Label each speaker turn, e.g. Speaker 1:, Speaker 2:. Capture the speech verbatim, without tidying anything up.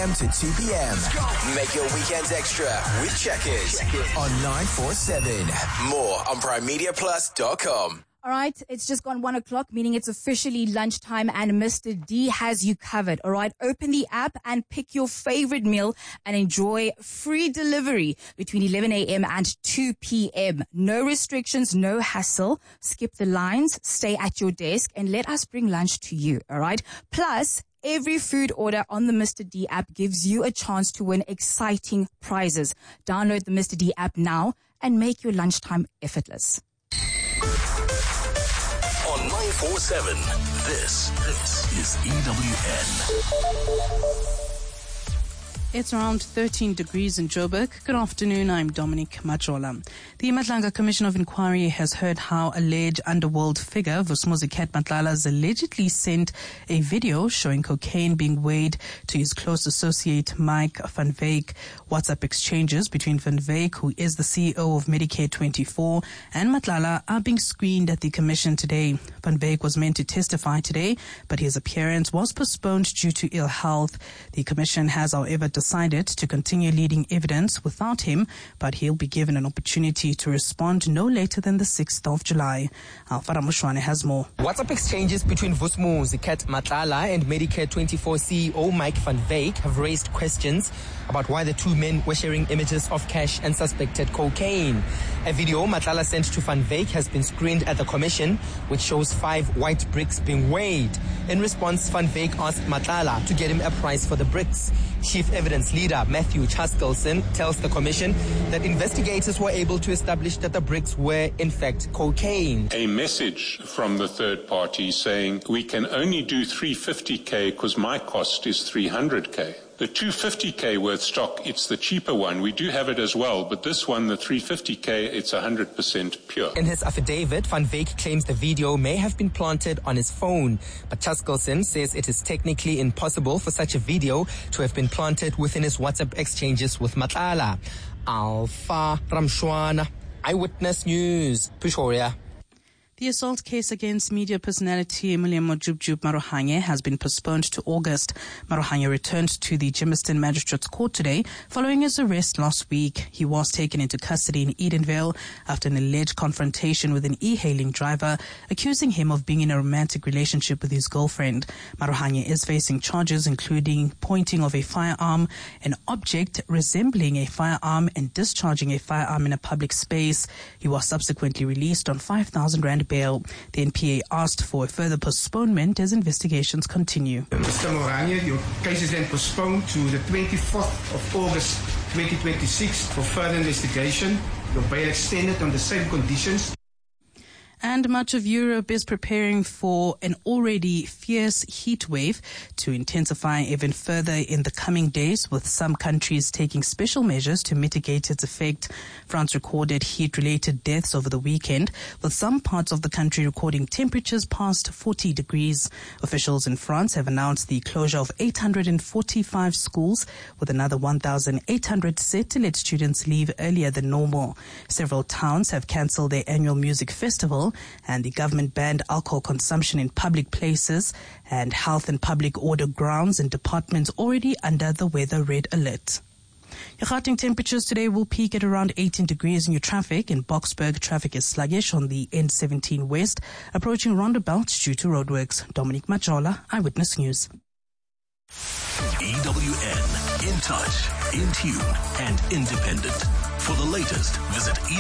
Speaker 1: a.m. to two p.m. Make your weekends extra with Checkers on nine four seven. More on prime media plus dot com.
Speaker 2: All right, it's just gone one o'clock, meaning it's officially lunchtime, and Mister D has you covered. All right, open the app and pick your favorite meal and enjoy free delivery between eleven a.m. and two p.m. No restrictions, no hassle. Skip the lines, stay at your desk, and let us bring lunch to you. All right, plus every food order on the Mister D app gives you a chance to win exciting prizes. Download the Mister D app now and make your lunchtime effortless.
Speaker 3: On nine four seven, this, this is E W N.
Speaker 4: It's around thirteen degrees in Joburg. Good afternoon, I'm Dominic Majola. The Matlanga Commission of Inquiry has heard how alleged underworld figure Vusumuzi Matlala has allegedly sent a video showing cocaine being weighed to his close associate Mike van Wyk. WhatsApp exchanges between Van Wyk, who is the C E O of Medicare twenty-four, and Matlala are being screened at the commission today. Van Wyk was meant to testify today, but his appearance was postponed due to ill health. The commission has, however, decided to continue leading evidence without him, but he'll be given an opportunity to respond no later than the sixth of July. Alfara Mushwane has more.
Speaker 5: WhatsApp exchanges between Vusumuzi Matlala and Medicare twenty-four C E O Mike van Wyk have raised questions about why the two men were sharing images of cash and suspected cocaine. A video Matlala sent to Van Wyk has been screened at the commission, which shows five white bricks being weighed. In response, Van Wyk asked Matlala to get him a price for the bricks. Chief Evidence Leader Matthew Chaskelson tells the commission that investigators were able to establish that the bricks were in fact cocaine.
Speaker 6: A message from the third party saying we can only do three hundred fifty K because my cost is three hundred K. The two hundred fifty K worth stock, it's the cheaper one. We do have it as well, but this one, the three hundred fifty K, it's one hundred percent pure.
Speaker 5: In his affidavit, Van Wyk claims the video may have been planted on his phone, but Chaskelson says it is technically impossible for such a video to have been planted within his WhatsApp exchanges with Matlala. Alpha Ramshwana, Eyewitness News, Pretoria.
Speaker 4: The assault case against media personality Molemo Jubjub Marohanye has been postponed to August. Marohanye returned to the Germiston Magistrates Court today following his arrest last week. He was taken into custody in Edenvale after an alleged confrontation with an e-hailing driver accusing him of being in a romantic relationship with his girlfriend. Marohanye is facing charges including pointing of a firearm, an object resembling a firearm, and discharging a firearm in a public space. He was subsequently released on five thousand rand bail. The N P A asked for a further postponement as investigations continue.
Speaker 7: Mister Marohanye, your case is then postponed to the twenty-fourth of August twenty twenty-six for further investigation. Your bail extended on the same conditions.
Speaker 4: And much of Europe is preparing for an already fierce heat wave to intensify even further in the coming days, with some countries taking special measures to mitigate its effect. France recorded heat-related deaths over the weekend, with some parts of the country recording temperatures past forty degrees. Officials in France have announced the closure of eight hundred forty-five schools, with another one thousand eight hundred set to let students leave earlier than normal. Several towns have cancelled their annual music festival, and the government banned alcohol consumption in public places and health and public order grounds and departments already under the weather red alert. Your Gauteng temperatures today will peak at around eighteen degrees in your traffic. In Boksburg, traffic is sluggish on the N seventeen West, approaching roundabout due to roadworks. Dominic Majola, Eyewitness News.
Speaker 3: E W N, in touch, in tune, and independent. For the latest, visit E